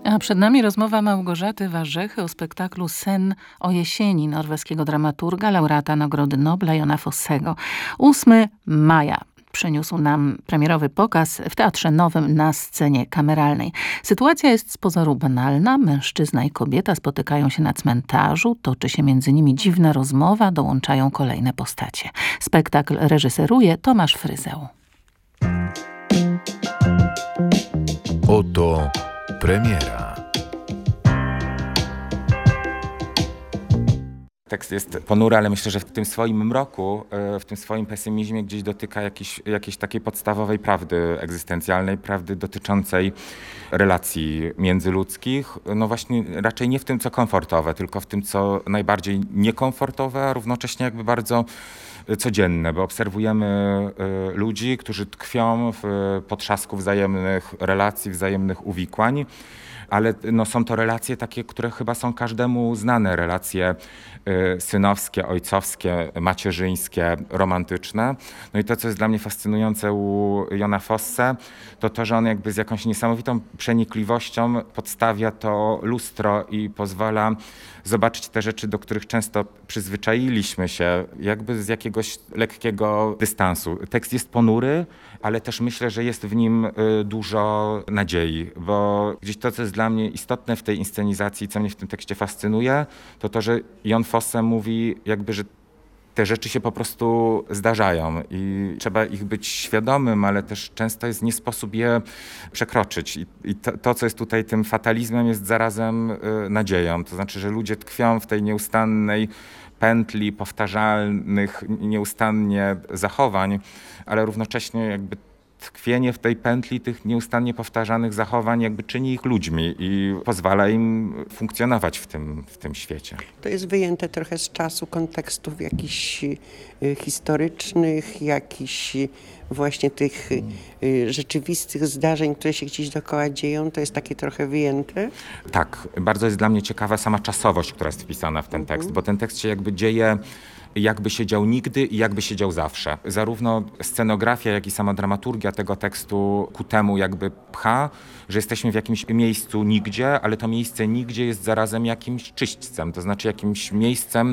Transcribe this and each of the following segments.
A przed nami rozmowa Małgorzaty Warzechy o spektaklu Sen o jesieni norweskiego dramaturga, laureata Nagrody Nobla Jona Fossego. 8 maja przyniósł nam premierowy pokaz w Teatrze Nowym na scenie kameralnej. Sytuacja jest z pozoru banalna. Mężczyzna i kobieta spotykają się na cmentarzu, toczy się między nimi dziwna rozmowa, dołączają kolejne postacie. Spektakl reżyseruje Tomasz Fryzeł. Oto premiera. Tekst jest ponury, ale myślę, że w tym swoim mroku, w tym swoim pesymizmie gdzieś dotyka jakiejś takiej podstawowej prawdy egzystencjalnej, prawdy dotyczącej relacji międzyludzkich. No właśnie raczej nie w tym, co komfortowe, tylko w tym, co najbardziej niekomfortowe, a równocześnie jakby bardzo codzienne, bo obserwujemy ludzi, którzy tkwią w potrzasku wzajemnych relacji, wzajemnych uwikłań. Ale no, są to relacje takie, które chyba są każdemu znane, relacje synowskie, ojcowskie, macierzyńskie, romantyczne. No i to, co jest dla mnie fascynujące u Jona Fosse, to to, że on jakby z jakąś niesamowitą przenikliwością podstawia to lustro i pozwala zobaczyć te rzeczy, do których często przyzwyczailiśmy się, jakby z jakiegoś lekkiego dystansu. Tekst jest ponury, ale też myślę, że jest w nim dużo nadziei, bo gdzieś to, co jest dla mnie istotne w tej inscenizacji, co mnie w tym tekście fascynuje, to to, że Jon Fosse mówi jakby, że te rzeczy się po prostu zdarzają i trzeba ich być świadomym, ale też często jest nie sposób je przekroczyć. I to, co jest tutaj tym fatalizmem, jest zarazem nadzieją. To znaczy, że ludzie tkwią w tej nieustannej pętli powtarzalnych nieustannie zachowań, ale równocześnie jakby tkwienie w tej pętli tych nieustannie powtarzanych zachowań jakby czyni ich ludźmi i pozwala im funkcjonować w tym świecie. To jest wyjęte trochę z czasu, kontekstów jakichś historycznych, jakichś właśnie tych rzeczywistych zdarzeń, które się gdzieś dookoła dzieją. To jest takie trochę wyjęte. Tak, bardzo jest dla mnie ciekawa sama czasowość, która jest wpisana w ten tekst, bo ten tekst się jakby dzieje jakby się dział nigdy i jakby się dział zawsze. Zarówno scenografia, jak i sama dramaturgia tego tekstu ku temu jakby pcha, że jesteśmy w jakimś miejscu nigdzie, ale to miejsce nigdzie jest zarazem jakimś czyśćcem, to znaczy jakimś miejscem,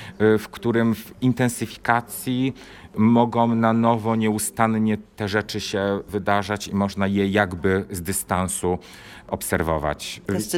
w którym w intensyfikacji mogą na nowo nieustannie te rzeczy się wydarzać i można je jakby z dystansu obserwować.